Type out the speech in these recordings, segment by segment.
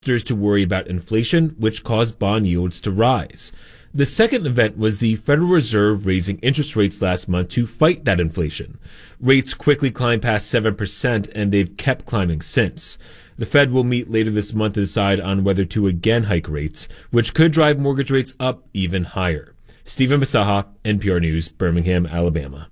to worry about inflation, which caused bond yields to rise. The second event was the Federal Reserve raising interest rates last month to fight that inflation. Rates quickly climbed past 7%, and they've kept climbing since. The Fed will meet later this month to decide on whether to again hike rates, which could drive mortgage rates up even higher. Stephen Basaha, NPR News, Birmingham, Alabama.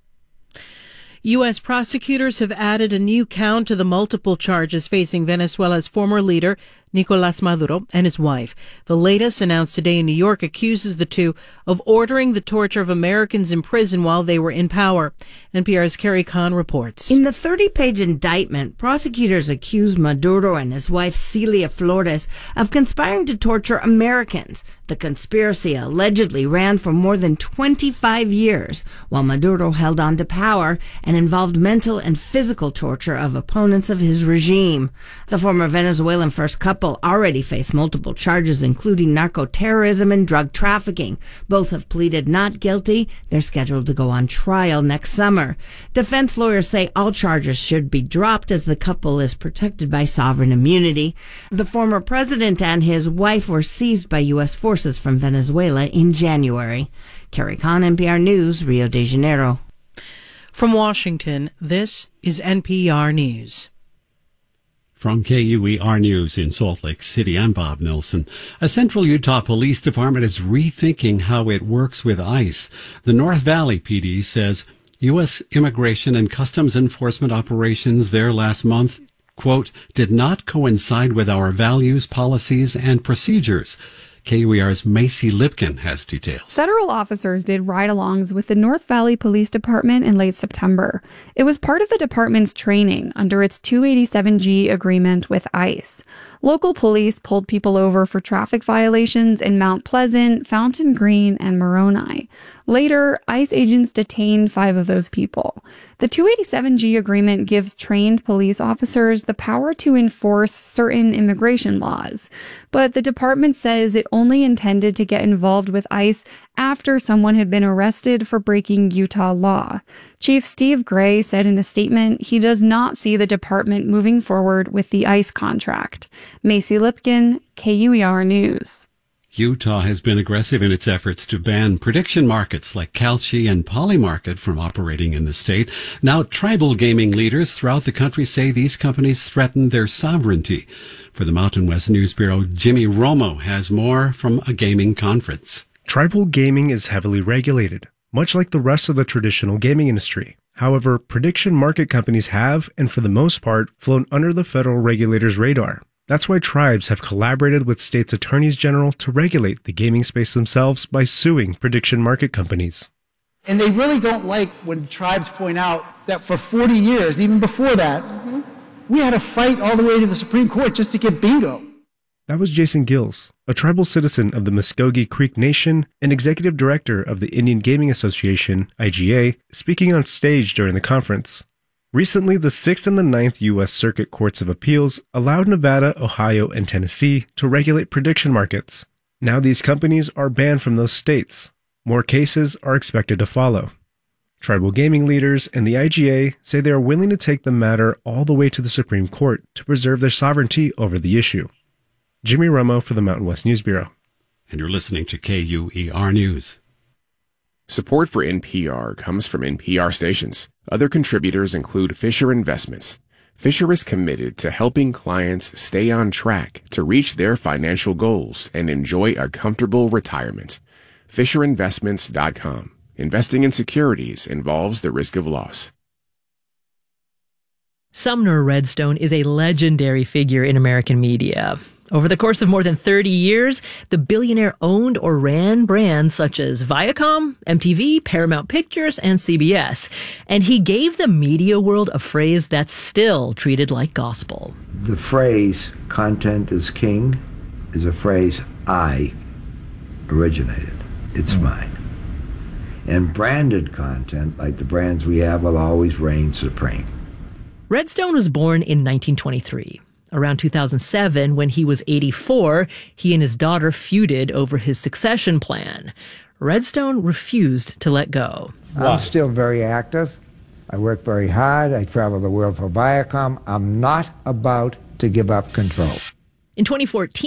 U.S. prosecutors have added a new count to the multiple charges facing Venezuela's former leader, Nicolás Maduro, and his wife. The latest, announced today in New York, accuses the two of ordering the torture of Americans in prison while they were in power. NPR's Carrie Kahn reports. In the 30-page indictment, prosecutors accuse Maduro and his wife, Celia Flores, of conspiring to torture Americans. The conspiracy allegedly ran for more than 25 years, while Maduro held on to power, and involved mental and physical torture of opponents of his regime. The former Venezuelan first couple already face multiple charges, including narco-terrorism and drug trafficking. Both have pleaded not guilty. They're scheduled to go on trial next summer. Defense lawyers say all charges should be dropped as the couple is protected by sovereign immunity. The former president and his wife were seized by U.S. forces from Venezuela in January. Carrie Kahn, NPR News, Rio de Janeiro. From Washington, this is NPR News. From KUER News in Salt Lake City, I'm Bob Nelson. A Central Utah Police Department is rethinking how it works with ICE. The North Valley PD says U.S. Immigration and Customs Enforcement operations there last month, quote, did not coincide with our values, policies, and procedures. KUER's Macy Lipkin has details. Federal officers did ride-alongs with the North Valley Police Department in late September. It was part of the department's training under its 287G agreement with ICE. Local police pulled people over for traffic violations in Mount Pleasant, Fountain Green, and Moroni. Later, ICE agents detained 5 of those people. The 287G agreement gives trained police officers the power to enforce certain immigration laws. But the department says it only intended to get involved with ICE after someone had been arrested for breaking Utah law. Chief Steve Gray said in a statement he does not see the department moving forward with the ICE contract. Macy Lipkin, KUER News. Utah has been aggressive in its efforts to ban prediction markets like Kalshi and Polymarket from operating in the state. Now, tribal gaming leaders throughout the country say these companies threaten their sovereignty. For the Mountain West News Bureau, Jimmy Romo has more from a gaming conference. Tribal gaming is heavily regulated, much like the rest of the traditional gaming industry. However, prediction market companies have, and for the most part, flown under the federal regulators' radar. That's why tribes have collaborated with states' attorneys general to regulate the gaming space themselves by suing prediction market companies. And they really don't like when tribes point out that for 40 years, even before that, we had to fight all the way to the Supreme Court just to get bingo. That was Jason Gills, a tribal citizen of the Muskogee Creek Nation and executive director of the Indian Gaming Association, IGA, speaking on stage during the conference. Recently, the 6th and the 9th U.S. Circuit Courts of Appeals allowed Nevada, Ohio, and Tennessee to regulate prediction markets. Now these companies are banned from those states. More cases are expected to follow. Tribal gaming leaders and the IGA say they are willing to take the matter all the way to the Supreme Court to preserve their sovereignty over the issue. Jimmy Romo for the Mountain West News Bureau. And you're listening to KUER News. Support for NPR comes from NPR stations. Other contributors include Fisher Investments. Fisher is committed to helping clients stay on track to reach their financial goals and enjoy a comfortable retirement. FisherInvestments.com. Investing in securities involves the risk of loss. Sumner Redstone is a legendary figure in American media. Over the course of more than 30 years, the billionaire owned or ran brands such as Viacom, MTV, Paramount Pictures, and CBS. And he gave the media world a phrase that's still treated like gospel. The phrase, content is king, is a phrase I originated. It's mine. And branded content, like the brands we have, will always reign supreme. Redstone was born in 1923. Around 2007, when he was 84, he and his daughter feuded over his succession plan. Redstone refused to let go. I'm still very active. I work very hard. I travel the world for Viacom. I'm not about to give up control. In 2014,